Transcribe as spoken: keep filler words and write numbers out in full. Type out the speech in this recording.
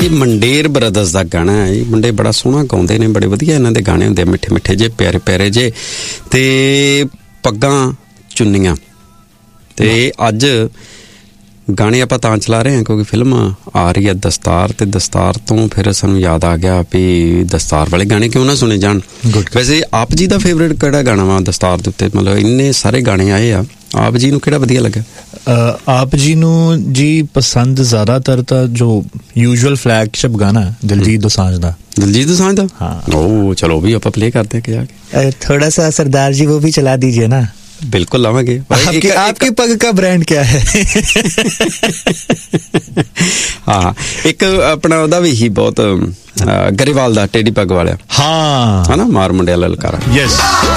ਇਹ ਮੰਡੇਰ ਬ੍ਰਦਰਸ ਦਾ ਗਾਣਾ ਹੈ। ਇਹ ਮੁੰਡੇ ਬੜਾ ਸੋਹਣਾ ਗਾਉਂਦੇ ਨੇ, ਬੜੇ ਵਧੀਆ ਇਹਨਾਂ ਦੇ ਗਾਣੇ ਹੁੰਦੇ, ਮਿੱਠੇ ਮਿੱਠੇ ਜੇ, ਪਿਆਰੇ ਪਿਆਰੇ ਜੇ, ਤੇ ਪੱਗਾਂ ਚੁੰਨੀਆਂ। ਤੇ ਅੱਜ ਗਾਣੇ ਆਪਾਂ ਤਾਂ ਚਲਾ ਰਹੇ ਹਾਂ ਕਿਉਂਕਿ ਫਿਲਮ ਆ ਰਹੀ ਹੈ ਦਸਤਾਰ, ਤੇ ਦਸਤਾਰ ਤੋਂ ਫਿਰ ਸਾਨੂੰ ਯਾਦ ਆ ਗਿਆ ਵੀ ਦਸਤਾਰ ਵਾਲੇ ਗਾਣੇ ਕਿਉਂ ਨਾ ਸੁਣੇ ਜਾਣ। ਵੈਸੇ ਆਪ ਜੀ ਦਾ ਫੇਵਰੇਟ ਕਿਹੜਾ ਗਾਣਾ ਵਾ ਦਸਤਾਰ ਦੇ ਉੱਤੇ? ਮਤਲਬ ਇੰਨੇ ਸਾਰੇ ਗਾਣੇ ਆਏ ਆ, ਆਪ ਜੀ ਨੂੰ ਕਿਹੜਾ ਵਧੀਆ ਲੱਗਾ? ਆਪ ਜੀ ਨੂੰ ਜੀ ਪਸੰਦ ਜ਼ਿਆਦਾਤਰ ਤਾਂ ਜੋ ਯੂਜੂਅਲ ਫਲੈਗਸ਼ਿਪ ਗਾਣਾ ਦਿਲਜੀਤ ਦੋਸਾਂਝ ਦਾ। ਦਿਲਜੀਤ ਦੋਸਾਂਝ ਦਾ? ਹਾਂ। ਓ ਚਲੋ ਵੀ ਆਪਾਂ ਪਲੇ ਕਰਦੇ ਕਿ ਜਾ ਕੇ ਥੋੜਾ ਸਾ ਸਰਦਾਰ ਜੀ वो भी चला दीजिए ना। बिल्कुल लावांगे। आपकी आपकी पग का ब्रांड क्या है? हाँ, एक अपना ਉਹਦਾ ਵੀ ਹੀ ਬਹੁਤ ਗਰੇਵਾਲ ਦਾ ਟੇਡੀ ਪੱਗ ਵਾਲਿਆ। ਹਾਂ, ਹਨਾ, ਮਾਰ ਮੁੰਡਿਆ ਲਲਕਾਰਾ। ਯੈਸ।